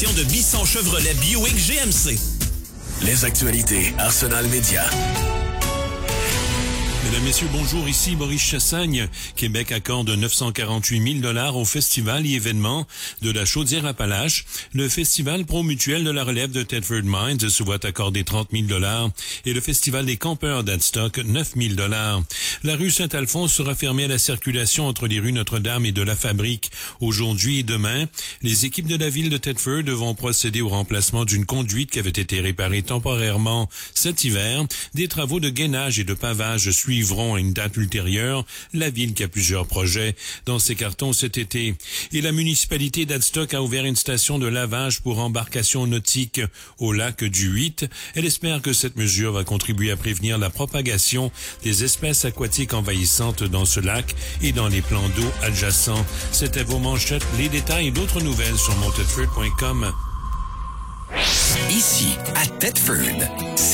de Bisson Chevrolet Buick GMC. Les actualités Arsenal Média. Mesdames, Messieurs, bonjour, ici Maurice Chassagne. Québec accorde 948 000 $ au festival et événement de la Chaudière-Appalaches. Le festival Promutuel de la relève de Thetford Mines se voit accorder 30 000 $ et le festival des campeurs d'Adstock 9 000 $. La rue Saint-Alphonse sera fermée à la circulation entre les rues Notre-Dame et de la Fabrique aujourd'hui et demain. Les équipes de la ville de Thetford vont procéder au remplacement d'une conduite qui avait été réparée temporairement cet hiver. Des travaux de gainage et de pavage suivront à une date ultérieure, la ville qui a plusieurs projets dans ses cartons cet été. Et la municipalité d'Adstock a ouvert une station de lavage pour embarcations nautiques au lac du 8. Elle espère que cette mesure va contribuer à prévenir la propagation des espèces aquatiques envahissantes dans ce lac et dans les plans d'eau adjacents. C'était vos manchettes, les détails et d'autres nouvelles sur montedford.com. Ici, à Thetford.